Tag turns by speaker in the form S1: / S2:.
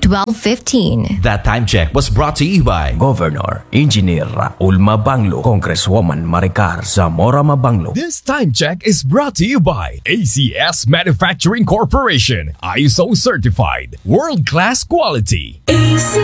S1: 12:15.
S2: That time check was brought to you by
S3: Governor Engineer Raul Mabanglo, Congresswoman Maricar Zamora Mabanglo.
S4: This time check is brought to you by ACS Manufacturing Corporation, ISO certified, world-class quality.
S5: AC